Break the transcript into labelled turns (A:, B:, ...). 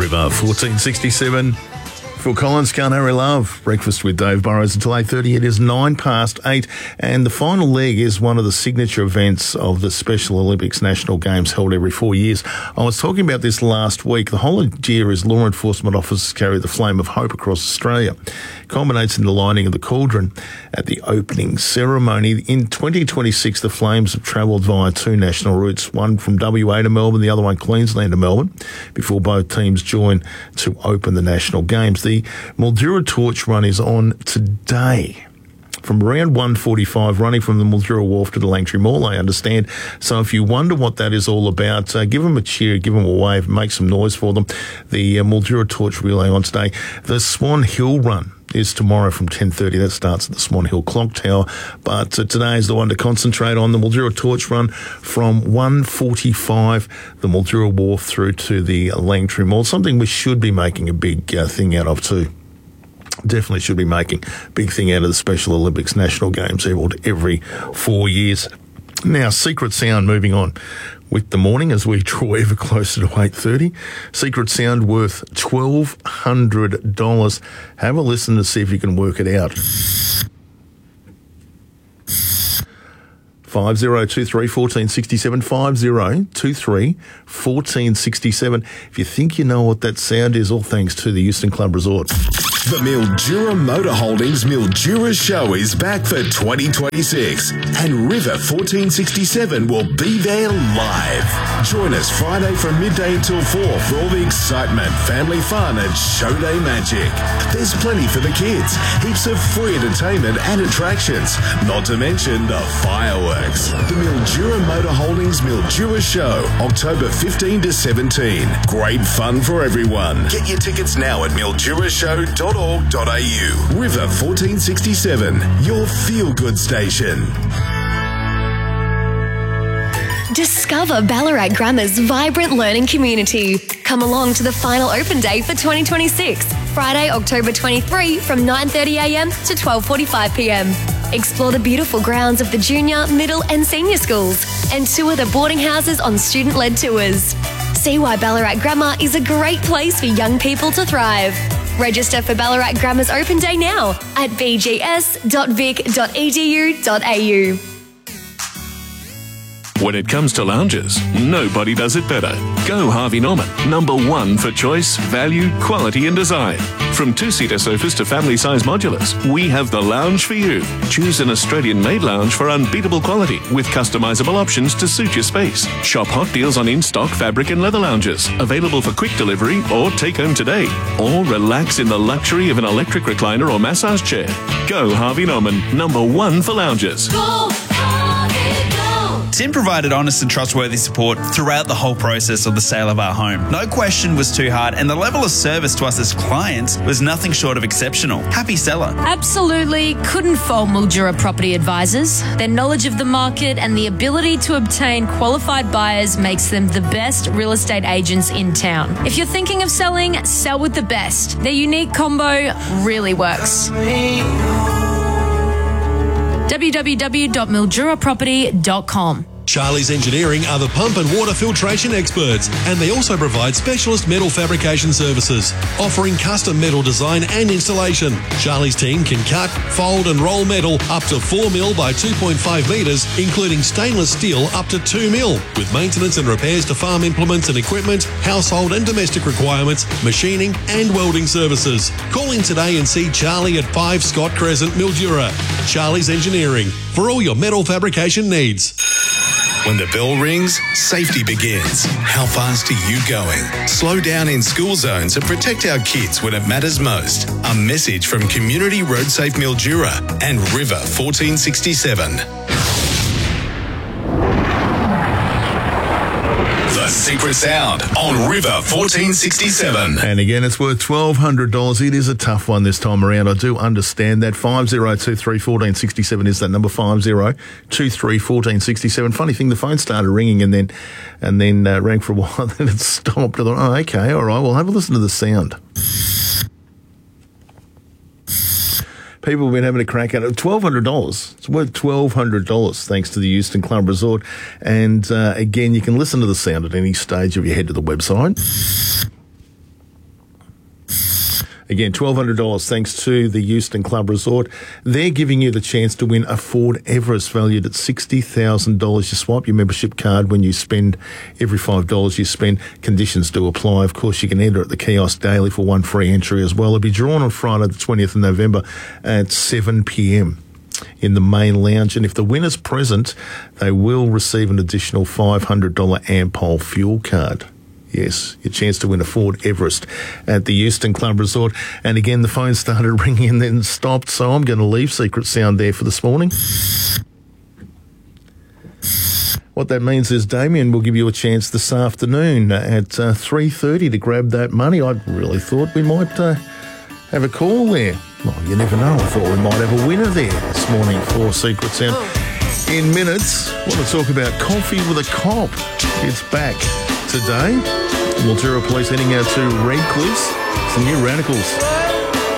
A: River 1467. Phil Collins, Can't Hurry Love. Breakfast with Dave Burrows until 8:30. It is 8:09, and the final leg is one of the signature events of the Special Olympics National Games held every 4 years. I was talking about this last week. The whole idea is law enforcement officers carry the flame of hope across Australia. It culminates in the lighting of the cauldron at the opening ceremony. In 2026, the flames have travelled via two national routes, one from WA to Melbourne, the other one Queensland to Melbourne, before both teams join to open the national games. The Mildura Torch Run is on today from around 1:45, running from the Mildura Wharf to the Langtree Mall, I understand. So if you wonder what that is all about, give them a cheer, give them a wave, make some noise for them. The Mildura Torch Relay on today. The Swan Hill Run is tomorrow from 10:30. That starts at the Swan Hill Clock Tower. But today is the one to concentrate on. The Mildura Torch Run from 1:45, the Mildura Wharf through to the Langtree Mall. Something we should be making a big thing out of too. Definitely should be making a big thing out of the Special Olympics National Games held every 4 years. Now, Secret Sound, moving on with the morning as we draw ever closer to 8:30. Secret Sound worth $1,200. Have a listen to see if you can work it out. 5023-1467, 5023-1467. If you think you know what that sound is, all thanks to the Euston Club Resort.
B: The Mildura Motor Holdings Mildura Show is back for 2026, and River 1467 will be there live. Join us Friday from midday until 4 for all the excitement, family fun and show day magic. There's plenty for the kids, heaps of free entertainment and attractions, not to mention the fireworks. The Mildura Motor Holdings Mildura Show, October 15 to 17. Great fun for everyone. Get your tickets now at mildurashow.org.au. River 1467, your feel-good station.
C: Discover Ballarat Grammar's vibrant learning community. Come along to the final open day for 2026, Friday, October 23 from 9:30am to 12:45pm. Explore the beautiful grounds of the junior, middle and senior schools and tour the boarding houses on student-led tours. See why Ballarat Grammar is a great place for young people to thrive. Register for Ballarat Grammar's open day now at bgs.vic.edu.au.
D: When it comes to lounges, nobody does it better. Go Harvey Norman, #1 for choice, value, quality and design. From two-seater sofas to family-size modulars, we have the lounge for you. Choose an Australian-made lounge for unbeatable quality with customizable options to suit your space. Shop hot deals on in-stock fabric and leather lounges, available for quick delivery or take home today. Or relax in the luxury of an electric recliner or massage chair. Go Harvey Norman, #1 for lounges.
E: Go! Tim provided honest and trustworthy support throughout the whole process of the sale of our home. No question was too hard, and the level of service to us as clients was nothing short of exceptional. Happy seller.
F: Absolutely couldn't fault Mildura Property Advisors. Their knowledge of the market and the ability to obtain qualified buyers makes them the best real estate agents in town. If you're thinking of selling, sell with the best. Their unique combo really works. www.milduraproperty.com.
G: Charlie's Engineering are the pump and water filtration experts, and they also provide specialist metal fabrication services, offering custom metal design and installation. Charlie's team can cut, fold and roll metal up to 4 mil by 2.5 metres, including stainless steel up to 2 mil, with maintenance and repairs to farm implements and equipment, household and domestic requirements, machining and welding services. Call in today and see Charlie at 5 Scott Crescent, Mildura. Charlie's Engineering, for all your metal fabrication needs.
B: When the bell rings, safety begins. How fast are you going? Slow down in school zones and protect our kids when it matters most. A message from Community Road Safe Mildura and River 1467. The Secret Sound on River 1467.
A: And again, it's worth $1,200. It is a tough one this time around. I do understand that. 5023-1467 is that number, 5023-1467. Funny thing, the phone started ringing and then rang for a while, then it stopped. I thought, oh, okay, all right, well, have a listen to the sound. People have been having a crack at it. $1,200. It's worth $1,200 thanks to the Euston Club Resort. And again, you can listen to the sound at any stage if you head to the website. Again, $1,200 thanks to the Euston Club Resort. They're giving you the chance to win a Ford Everest valued at $60,000. You swipe your membership card when you spend every $5 you spend. Conditions do apply. Of course, you can enter at the kiosk daily for one free entry as well. It'll be drawn on Friday the 20th of November at 7 p.m. in the main lounge. And if the winner's present, they will receive an additional $500 Ampol fuel card. Yes, your chance to win a Ford Everest at the Euston Club Resort. And again, the phone started ringing and then stopped, so I'm going to leave Secret Sound there for this morning. What that means is Damien will give you a chance this afternoon at 3:30 to grab that money. I really thought we might have a call there. Well, you never know. I thought we might have a winner there this morning for Secret Sound. In minutes, I want to talk about Coffee with a Cop. It's back today. Mildura Police heading out to Redcliffe. Some new radicals.